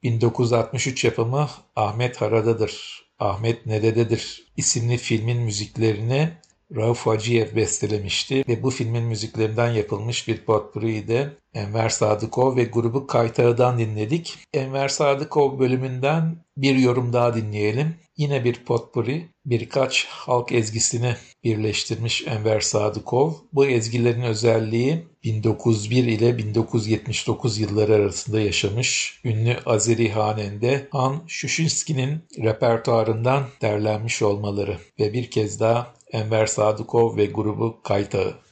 1963 yapımı Ahmet Haradadır, Ahmet Nerededir isimli filmin müziklerini Rauf Hacıyev bestelemişti ve bu filmin müziklerinden yapılmış bir potpourri'yi de Enver Sadıkov ve grubu Kaytağı'dan dinledik. Enver Sadıkov bölümünden bir yorum daha dinleyelim. Yine bir potpourri, birkaç halk ezgisini birleştirmiş Enver Sadıkov. Bu ezgilerin özelliği 1901 ile 1979 yılları arasında yaşamış ünlü Azeri Hanende Han Şuşinski'nin repertuarından derlenmiş olmaları ve bir kez daha Enver Sadıkov ve grubu Kaytağı.